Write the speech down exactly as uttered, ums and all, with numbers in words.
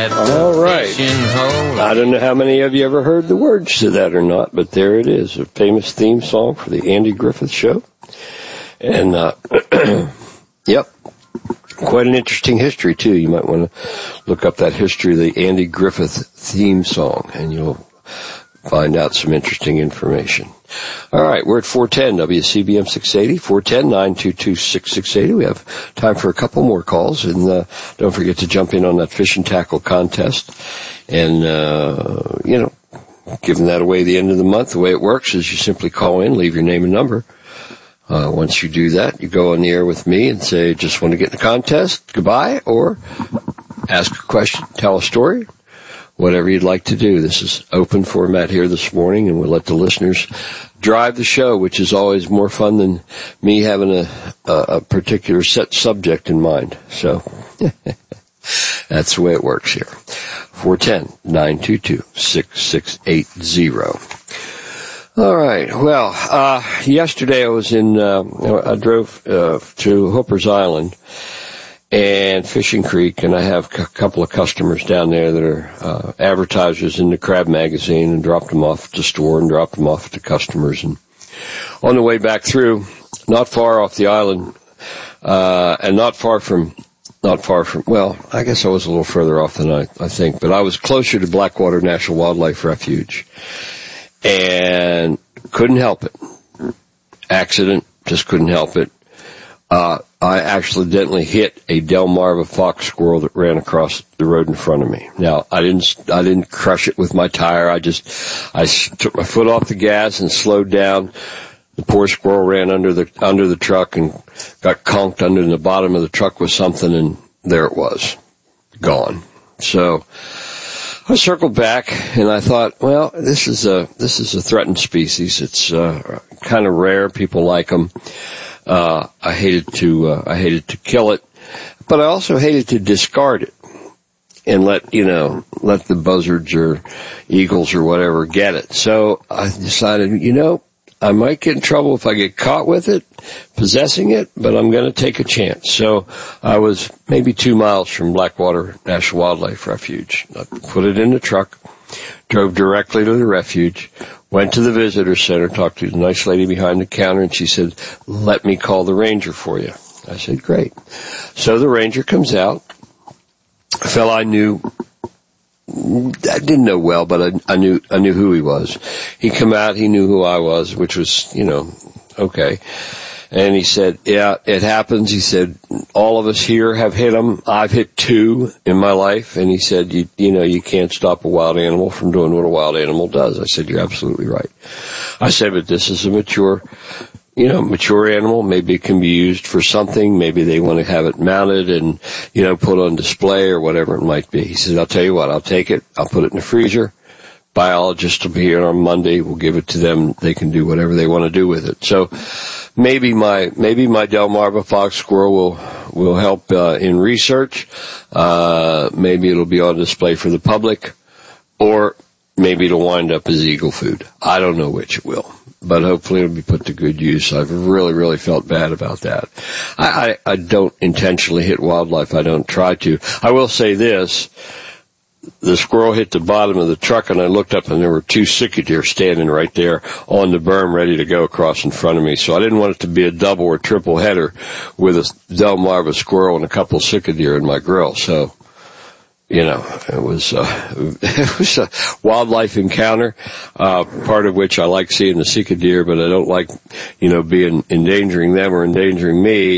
at the All right. fishing hole. I don't know how many of you ever heard the words to that or not, but there it is, a famous theme song for the Andy Griffith Show. And, uh, yep, quite an interesting history, too. You might want to look up that history of the Andy Griffith theme song, and you'll find out some interesting information. All right, we're at four ten W C B M six eighty, four one zero, nine two two, six six eight zero. We have time for a couple more calls, and uh, don't forget to jump in on that fish and tackle contest. And, uh, you know, giving that away at the end of the month. The way it works is you simply call in, leave your name and number. Uh, once you do that, you go on the air with me and say, just want to get in the contest, goodbye, or ask a question, tell a story, whatever you'd like to do. This is open format here this morning, and we'll let the listeners drive the show, which is always more fun than me having a, a, a particular set subject in mind. So that's the way it works here. four one zero, nine two two, six six eight zero. All right. Well, uh, yesterday I was in, uh, I drove, uh, to Hooper's Island and Fishing Creek, and I have a couple of customers down there that are, uh, advertisers in the Crab magazine, and dropped them off at the store and dropped them off to customers. And on the way back through, not far off the island, uh, and not far from, not far from, well, I guess I was a little further off than I, I think, but I was closer to Blackwater National Wildlife Refuge. And couldn't help it. Accident, just couldn't help it. Uh, I accidentally hit a Delmarva fox squirrel that ran across the road in front of me. Now, I didn't, I didn't crush it with my tire. I just, I took my foot off the gas and slowed down. The poor squirrel ran under the, under the truck and got conked under the bottom of the truck with something, and there it was. Gone. So, I circled back, and I thought, well, this is a this is a threatened species. It's uh, kind of rare. People like them. Uh, I hated to uh, I hated to kill it, but I also hated to discard it and let you know let the buzzards or eagles or whatever get it. So I decided, you know, I might get in trouble if I get caught with it, possessing it, but I'm going to take a chance. So I was maybe two miles from Blackwater National Wildlife Refuge. I put it in the truck, drove directly to the refuge, went to the visitor center, talked to the nice lady behind the counter, and she said, let me call the ranger for you. I said, great. So the ranger comes out, a fellow I knew, I didn't know well, but I, I knew I knew who he was. He come out, he knew who I was, which was, you know, okay. And he said, yeah, it happens. He said, all of us here have hit them. I've hit two in my life. And he said, you, you know, you can't stop a wild animal from doing what a wild animal does. I said, you're absolutely right. I said, but this is a mature, you know, mature animal. Maybe it can be used for something. Maybe they want to have it mounted and, you know, put on display or whatever it might be. He said, I'll tell you what, I'll take it. I'll put it in the freezer. Biologist will be here on Monday. We'll give it to them. They can do whatever they want to do with it. So maybe my, maybe my Delmarva fox squirrel will, will help, uh, in research. Uh, maybe it'll be on display for the public, or maybe it'll wind up as eagle food. I don't know which it will, but hopefully it'll be put to good use. I've really, really felt bad about that. I, I, I don't intentionally hit wildlife. I don't try to. I will say this. The squirrel hit the bottom of the truck, and I looked up, and there were two cicadee standing right there on the berm ready to go across in front of me. So I didn't want it to be a double or triple header with a Delmarva squirrel and a couple of cicadee in my grill. So, you know, it was, uh, it was a wildlife encounter, uh, part of which I like seeing the cicadee, but I don't like, you know, being endangering them or endangering me.